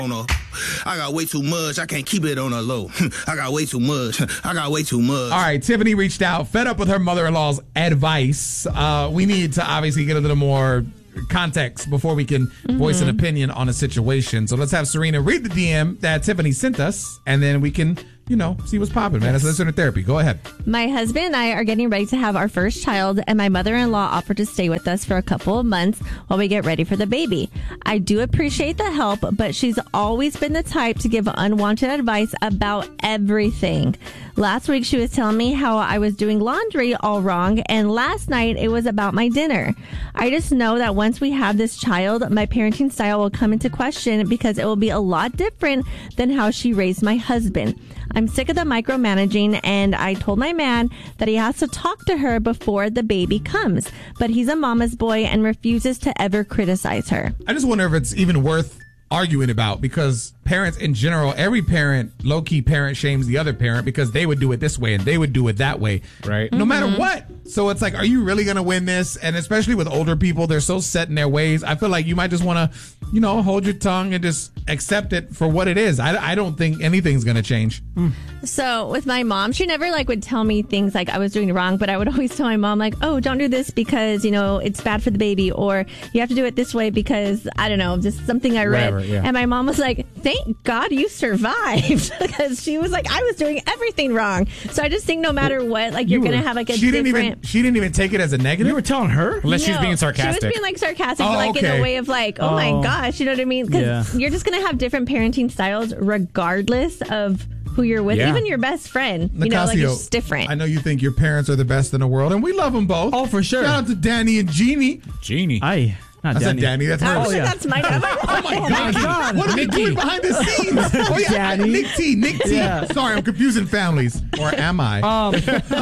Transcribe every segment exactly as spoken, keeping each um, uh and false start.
on a, I got way too much. I can't keep it on a low. I got way too much. I got way too much. All right, Tiffany reached out, fed up with her mother-in-law's advice. Uh, we need to obviously get a little more context before we can mm-hmm. voice an opinion on a situation. So let's have Serena read the D M that Tiffany sent us, and then we can, you know, see what's popping, man. It's listener therapy. Go ahead. My husband and I are getting ready to have our first child, and my mother-in-law offered to stay with us for a couple of months while we get ready for the baby. I do appreciate the help, but she's always been the type to give unwanted advice about everything. Last week, she was telling me how I was doing laundry all wrong, and last night it was about my dinner. I just know that once we have this child, my parenting style will come into question because it will be a lot different than how she raised my husband. I'm sick of the micromanaging, and I told my man that he has to talk to her before the baby comes, but he's a mama's boy and refuses to ever criticize her. I just wonder if it's even worth arguing about, because parents in general, every parent, low-key parent shames the other parent because they would do it this way and they would do it that way, right? Mm-hmm. No matter what. So it's like, are you really going to win this? And especially with older people, they're so set in their ways. I feel like you might just want to, you know, hold your tongue and just accept it for what it is. I, I don't think anything's going to change. Mm. So with my mom, she never like would tell me things like I was doing wrong, but I would always tell my mom like, oh, don't do this because, you know, it's bad for the baby, or you have to do it this way because, I don't know, just something I read. Whatever, yeah. And my mom was like, thank God you survived, because she was like, I was doing everything wrong. So I just think no matter what, like you're you going to have like a she different... Didn't even, she didn't even take it as a negative? You were telling her? Unless no, she was being sarcastic. She was being like sarcastic, oh, but like okay. in a way of like, oh, oh my gosh, you know what I mean? Because yeah. you're just going to have different parenting styles regardless of who you're with, yeah. even your best friend. Nicasio, you know, like it's just different. I know you think your parents are the best in the world, and we love them both. Oh, for sure. Shout out to Danny and Jeannie. Jeannie. Aye. Not I Danny. said Danny. That's her. Oh, yeah. That's my name. Oh, my God. God. What are we doing behind the scenes? Oh, yeah. Danny. Nick T. Nick T. Yeah. Sorry, I'm confusing families. Or am I? Um,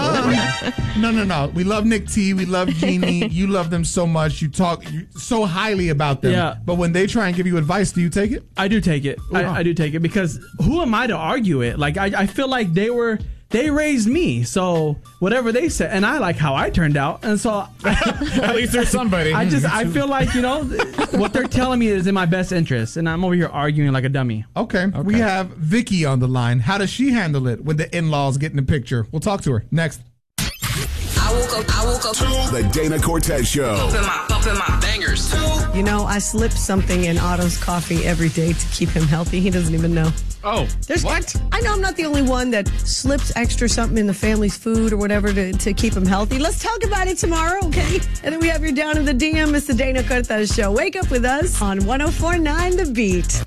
uh, no, no, no. We love Nick T. We love Jeannie. You love them so much. You talk so highly about them. Yeah. But when they try and give you advice, do you take it? I do take it. I, I do take it because who am I to argue it? Like, I, I feel like they were... They raised me, so whatever they said, and I like how I turned out, and so I, at least there's somebody. I just I feel like, you know, what they're telling me is in my best interest, and I'm over here arguing like a dummy. Okay, okay. We have Vicky on the line. How does she handle it when the in-laws get in the picture? We'll talk to her next. I woke up, I woke up to the Dana Cortez Show. Bumping my, bumping my bangers. You know, I slip something in Otto's coffee every day to keep him healthy. He doesn't even know. Oh, There's, what? I know I'm not the only one that slips extra something in the family's food or whatever to, to keep him healthy. Let's talk about it tomorrow, okay? And then we have your Down in the D M. It's the Dana Cortez Show. Wake up with us on one oh four point nine The Beat.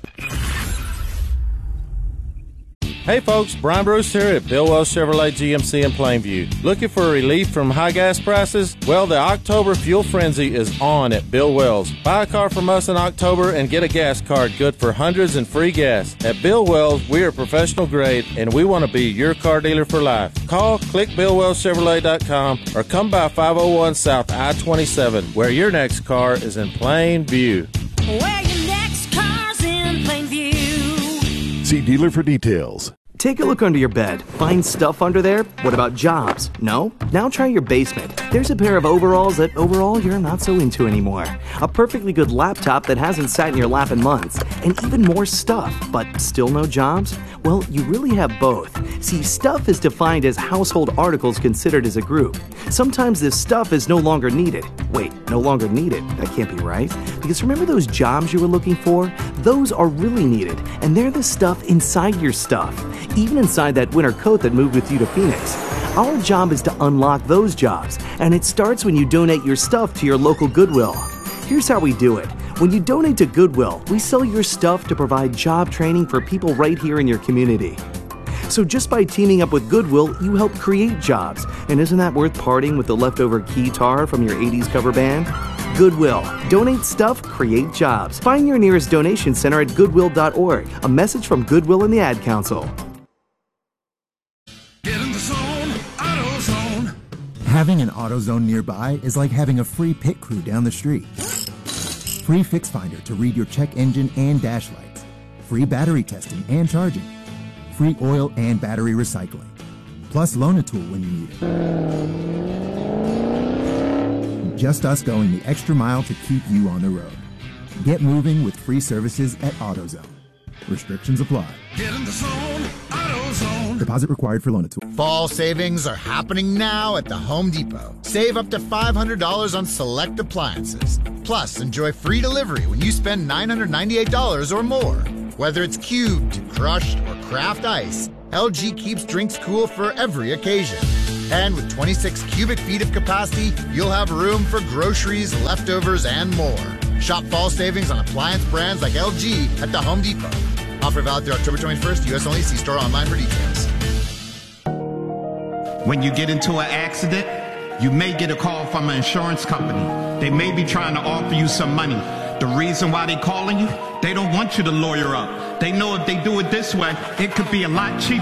Hey folks, Brian Bruce here at Bill Wells Chevrolet G M C in Plainview. Looking for relief from high gas prices? Well, the October Fuel Frenzy is on at Bill Wells. Buy a car from us in October and get a gas card good for hundreds and free gas. At Bill Wells, we are professional grade and we want to be your car dealer for life. Call, click Bill Wells Chevrolet dot com or come by five oh one South I twenty-seven, where your next car is in plain view. Where your next car's in Plainview. See dealer for details. Take a look under your bed. Find stuff under there? What about jobs? No? Now try your basement. There's a pair of overalls that overall you're not so into anymore. A perfectly good laptop that hasn't sat in your lap in months. And even more stuff, but still no jobs? Well, you really have both. See, stuff is defined as household articles considered as a group. Sometimes this stuff is no longer needed. Wait, no longer needed? That can't be right. Because remember those jobs you were looking for? Those are really needed, and they're the stuff inside your stuff. Even inside that winter coat that moved with you to Phoenix. Our job is to unlock those jobs, and it starts when you donate your stuff to your local Goodwill. Here's how we do it. When you donate to Goodwill, we sell your stuff to provide job training for people right here in your community. So just by teaming up with Goodwill, you help create jobs. And isn't that worth parting with the leftover guitar from your eighties cover band? Goodwill. Donate stuff, create jobs. Find your nearest donation center at goodwill dot org. A message from Goodwill and the Ad Council. Get in the zone, AutoZone. Having an AutoZone nearby is like having a free pit crew down the street. Free Fix Finder to read your check engine and dash lights. Free battery testing and charging. Free oil and battery recycling. Plus Loan-A-Tool when you need it. Just us going the extra mile to keep you on the road. Get moving with free services at AutoZone. Restrictions apply. Get in the zone, AutoZone. Deposit required for loan. Fall savings are happening now at the Home Depot. Save up to five hundred dollars on select appliances. Plus, enjoy free delivery when you spend nine hundred ninety-eight dollars or more. Whether it's cubed, crushed, or craft ice, L G keeps drinks cool for every occasion. And with twenty-six cubic feet of capacity, you'll have room for groceries, leftovers, and more. Shop fall savings on appliance brands like L G at the Home Depot. Offer valid through October twenty-first. U S only. See store online for details. When you get into an accident, you may get a call from an insurance company. They may be trying to offer you some money. The reason why they calling you, they don't want you to lawyer up. They know if they do it this way, it could be a lot cheaper.